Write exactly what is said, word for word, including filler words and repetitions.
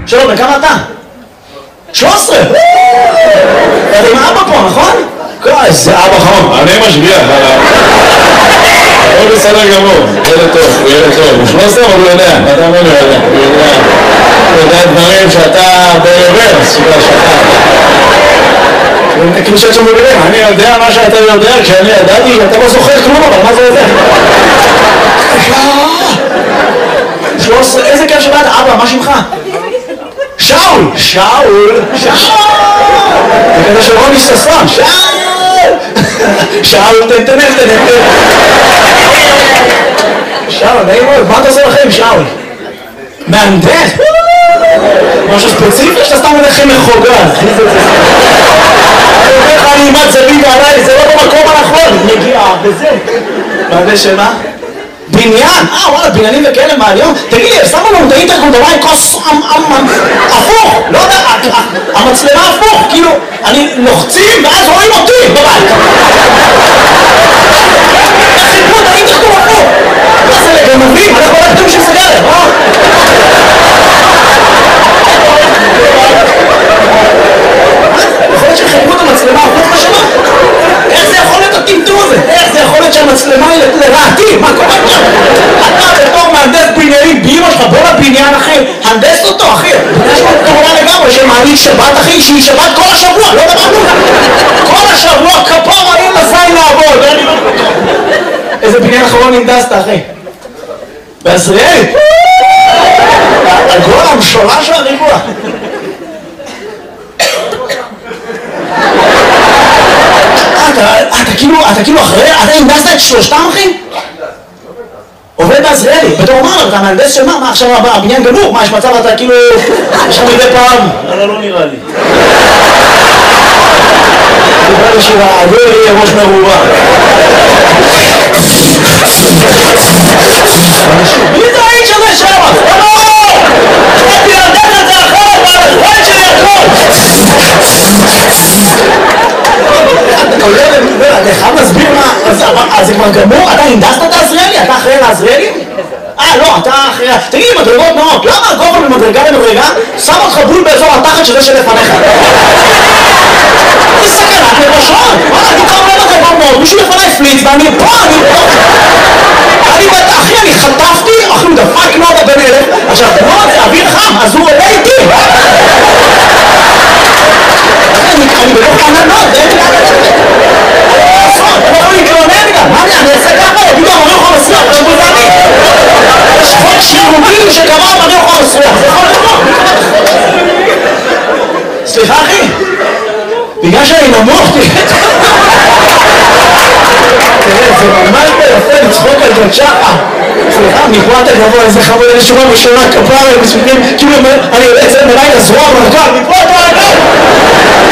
שלום, בכמה אתה? שלוש עשרה! אתה עם האבא פה, נכון? איזה אבא חום, אני משגיח עליו. הוא בסדר גמור, ילד טוב, הוא ילד טוב. הוא שלוש עשרה, אבל הוא יודע, אתה אומר לי, הוא יודע. הוא יודע דברים שאתה ברוורס, שאתה... כאילו שאת שם מבינים, אני יודע מה שאתה יודע, כשאני ידעתי, אתה לא זוכר כלום, אבל מה זה יודע? שלוש עשרה, איזה כיף שבאת, אבא, מה שמך? שאול! שאול! שאול! זה כזה של רוני ששון, שאול! שאול, תן, תן, תן, תן. שאול, נעים מאוד, מה אתה עושה לכם, שאול? מהנדס? משהו ספציפי שאתה סתם מלכם מחוגז. אני אומר לך, אני אימת זווית עליי, זה לא במקום הנכון. נגיעה, וזה. מהנדס שמה? בניין? אה, וואלה, בניינים וכאלה מהיום? תגיד לי, שמו לנו את האינטרקום דבר עם כוס הפוך, לא יודע, המצלמה הפוך, כאילו, אני לוחצים ואז רואים אותי בבית. חיפרו את האינטרקום הפוך. מה זה לגנבים? אנחנו לא יודעים של סגרת, אה? יכול להיות שחיפרו את המצלמה הפוך לשמה? איך זה יכול להיות הטמטום הזה? איך זה יכול להיות שהמצלמה היא לרעתי? מה קורה פה? אתה בתור מהנדס בניינים באמא שלך, בוא לבניין אחי, הנדס אותו אחי. יש לו תאורה לגמרי שמעלית שבת אחי, שהיא שבת כל השבוע, לא דברנו. כל השבוע כפור האם עשיין לעבוד. איזה בניין אחרון הנדסת אחי? בעזריאל? על כל המשולש של הריבוע. אתה כאילו, אתה כאילו אחרי, אתה הנדסת את שלושתם אחי? עובד בעזריאלי, בתור אומר, אתה מהנדס של מה? מה עכשיו הבניין גמור? מה יש מצב אתה כאילו, יש לך מדי פעם? לא, לא נראה לי. נראה לי שהאוויר יהיה ראש מרובה. מי זה האיש הזה שם? לא! חשבתי להנדס את זה אחרת, והזמן שלי הכל! אתה חייב להסביר מה, אז זה כבר גמור? אתה הנדסת את העזריאלי? אתה אחראי לעזריאלי? אה, לא, אתה אחראי... תגיד לי, מדרגות נאות, למה הגובה ממדרגה למדרגה שם אותך בול באזור התחת שזה שלפניך? זה סכנת לראשון! וואלה, אני קרוב למדרגות נאות, מישהו לפניי פליץ ואני פה, אני פה! אני בטח, אחי, אני חטפתי, אחי, הוא דפק נודה בן אלף, עכשיו, נוד זה אוויר חם, אז הוא עולה איתי! אני בתוך ענן נוד, זה אין לי ענן נוד! אתה לא יכול להתלונן גם, מה אני, אני אעשה ככה, יגידו אמרי אוכל מסריח, עכשיו זה אני. יש חוק שירותי שקבע אמרי אוכל מסריח, זה יכול לקרות. סליחה אחי, בגלל שאני נמוך, תראה, זה ממש ביפה לצחוק על ג'צ'חה. סליחה, מפה אתה גבוה, איזה חמוד, איזה שורה משונה, כפרה, מספיקים, כאילו אני יוצא מלאי לזרוע ברכב, מפה אתה גבוה.